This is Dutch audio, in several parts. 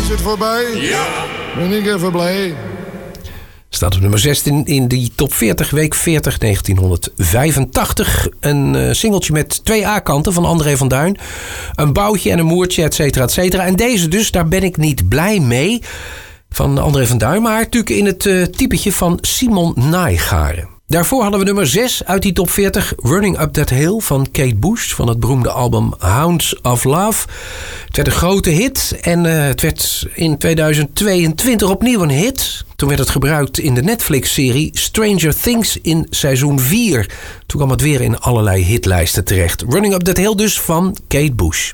het voorbij? Ja. Ben ik even blij. Staat op nummer 16 in die top 40, week 40, 1985. Een singeltje met 2 A-kanten van André van Duin. Een boutje en een moertje, et cetera, et cetera. En deze dus, daar ben ik niet blij mee. Van André van Duin, maar natuurlijk in het typetje van Simon Naaigaarden. Daarvoor hadden we nummer 6 uit die top 40. Running Up That Hill van Kate Bush van het beroemde album Hounds of Love. Het werd een grote hit en het werd in 2022 opnieuw een hit. Toen werd het gebruikt in de Netflix-serie Stranger Things in seizoen 4. Toen kwam het weer in allerlei hitlijsten terecht. Running Up That Hill dus van Kate Bush.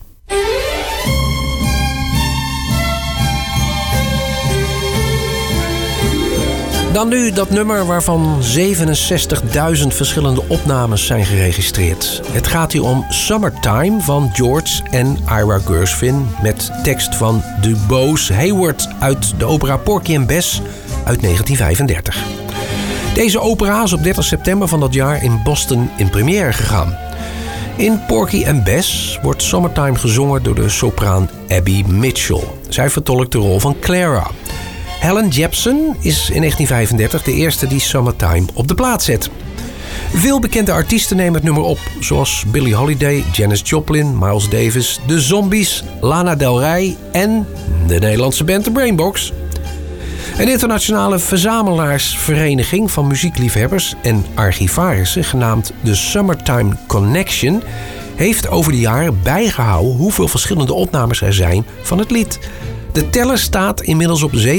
Dan nu dat nummer waarvan 67.000 verschillende opnames zijn geregistreerd. Het gaat hier om Summertime van George en Ira Gershwin met tekst van DuBose Hayward uit de opera Porky and Bess uit 1935. Deze opera is op 30 september van dat jaar in Boston in première gegaan. In Porky and Bess wordt Summertime gezongen door de sopraan Abby Mitchell. Zij vertolkt de rol van Clara. Helen Jepsen is in 1935 de eerste die Summertime op de plaat zet. Veel bekende artiesten nemen het nummer op, zoals Billie Holiday, Janis Joplin, Miles Davis, de Zombies, Lana Del Rey en de Nederlandse band The Brainbox. Een internationale verzamelaarsvereniging van muziekliefhebbers en archivarissen, genaamd de Summertime Connection, heeft over de jaren bijgehouden hoeveel verschillende opnames er zijn van het lied. De teller staat inmiddels op 67.000.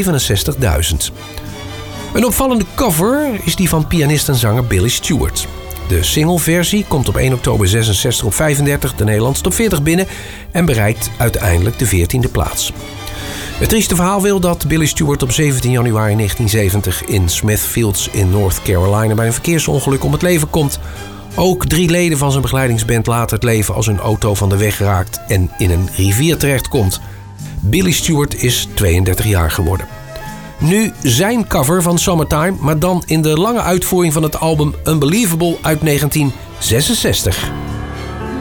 Een opvallende cover is die van pianist en zanger Billy Stewart. De singleversie komt op 1 oktober 66 op 35 de Nederlandse top 40 binnen en bereikt uiteindelijk de 14e plaats. Het trieste verhaal wil dat Billy Stewart op 17 januari 1970 in Smithfields in North Carolina bij een verkeersongeluk om het leven komt. Ook 3 leden van zijn begeleidingsband laten het leven als hun auto van de weg raakt en in een rivier terechtkomt. Billy Stewart is 32 jaar geworden. Nu zijn cover van Summertime, maar dan in de lange uitvoering van het album Unbelievable uit 1966.